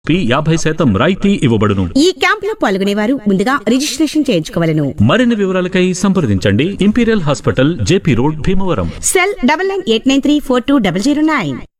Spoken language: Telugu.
50% రాయితీ ఇవ్వబడును. ఈ క్యాంప్ లో పాల్గొనేవారు ముందుగా రిజిస్ట్రేషన్ చేయించుకోవాలను. మరిన్ని వివరాలకై సంప్రదించండి. Imperial hospital, JP road, Bhimavaram. Cell 9989342009.